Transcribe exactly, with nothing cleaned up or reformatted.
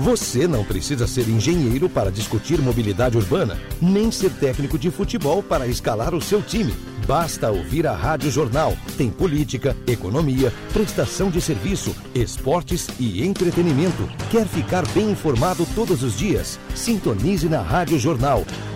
Você não precisa ser engenheiro para discutir mobilidade urbana, nem ser técnico de futebol para escalar o seu time. Basta ouvir a Rádio Jornal. Tem política, economia, prestação de serviço, esportes e entretenimento. Quer ficar bem informado todos os dias? Sintonize na Rádio Jornal.